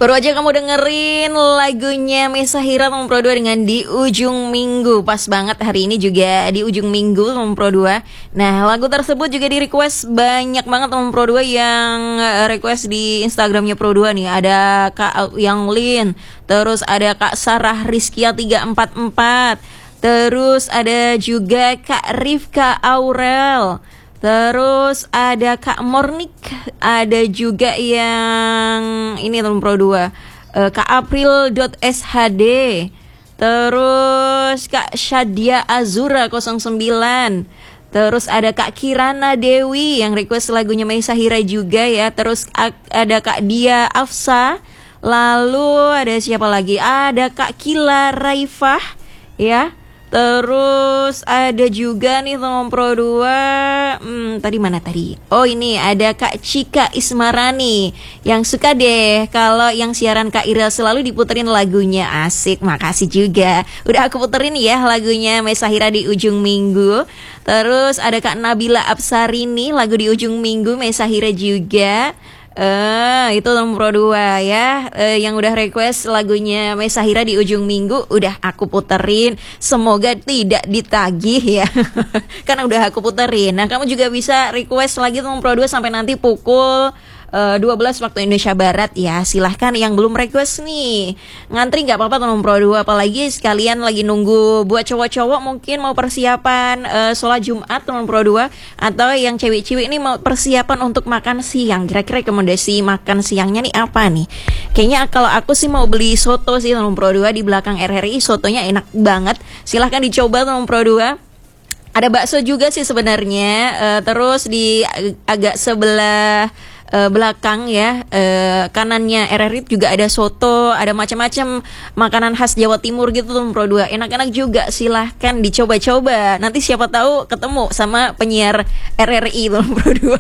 Baru aja kamu dengerin lagunya Mesa Hira nomor Pro 2 dengan Di Ujung Minggu. Pas banget hari ini juga di ujung minggu nomor Pro 2. Nah, lagu tersebut juga di request banyak banget nomor Pro 2 yang request di Instagramnya Pro 2 nih. Ada Kak Yang Lin, terus ada Kak Sarah Rizkia 344, terus ada juga Kak Rifka Aurel, terus ada Kak Mornik, ada juga yang ini teman Pro 2, Kak April.shd, terus Kak Shadia Azura 09, terus ada Kak Kirana Dewi yang request lagunya Mesa Hira juga ya, terus ada Kak Dia Afsa, lalu ada siapa lagi? Ada Kak Kila Raifah ya. Terus ada juga nih teman Pro 2, tadi mana tadi? Oh ini ada Kak Cika Ismarani yang suka deh kalau yang siaran Kak Irel selalu diputerin lagunya. Asik, makasih juga. Udah aku puterin ya lagunya Mesa Hira di ujung minggu. Terus ada Kak Nabila Absarini, lagu di ujung minggu Mesa Hira juga. Itu nomor 2 ya, yang udah request lagunya Mesa Hira di ujung minggu udah aku puterin. Semoga tidak ditagih ya. Karena udah aku puterin. Nah, kamu juga bisa request lagi nomor 2 sampai nanti pukul 12 waktu Indonesia Barat ya. Silahkan yang belum request nih, ngantri gak apa-apa teman Pro 2. Apalagi sekalian lagi nunggu buat cowok-cowok mungkin mau persiapan sholat Jumat teman Pro 2, atau yang cewek-cewek ini mau persiapan untuk makan siang. Kira-kira rekomendasi makan siangnya nih apa nih? Kayaknya kalau aku sih mau beli soto sih teman Pro 2 di belakang RRI. Sotonya enak banget. Silahkan dicoba teman Pro 2. Ada bakso juga sih sebenarnya. Terus di agak sebelah belakang ya, kanannya RRI juga ada soto, ada macam-macam makanan khas Jawa Timur gitu tuh Pro 2. Enak-enak juga, silahkan dicoba-coba. Nanti siapa tahu ketemu sama penyiar RRI tuh Pro 2.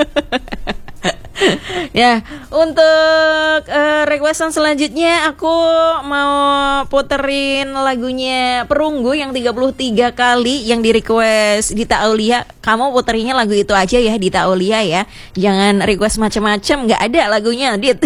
Ya, untuk requestan selanjutnya aku mau puterin lagunya Perunggu yang 33 kali yang di request Dita Aulia. Kamu puterinnya lagu itu aja ya, Dita Aulia ya. Jangan request macam-macam, nggak ada lagunya, Dit.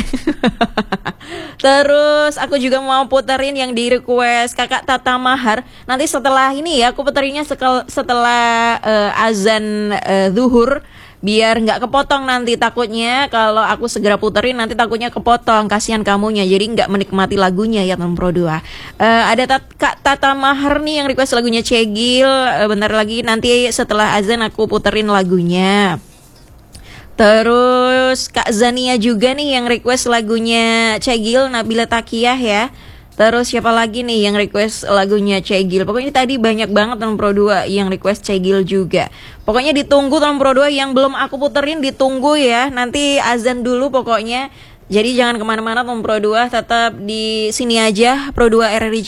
Terus aku juga mau puterin yang di request Kakak Tata Mahar. Nanti setelah ini ya, aku puterinnya setelah azan zuhur, biar nggak kepotong nanti. Takutnya kalau aku segera puterin nanti takutnya kepotong, kasihan kamunya, jadi nggak menikmati lagunya ya teman Pro 2. Ada Kak Tata Mahar nih yang request lagunya Cegil. Bentar lagi nanti setelah azan aku puterin lagunya. Terus Kak Zania juga nih yang request lagunya Cegil, Nabila Takiyah ya. Terus siapa lagi nih yang request lagunya Cegil? Pokoknya tadi banyak banget teman Pro 2 yang request Cegil juga. Pokoknya ditunggu teman Pro 2 yang belum aku puterin, ditunggu ya. Nanti azan dulu pokoknya. Jadi jangan kemana-mana teman Pro 2, tetap di sini aja Pro 2 RRI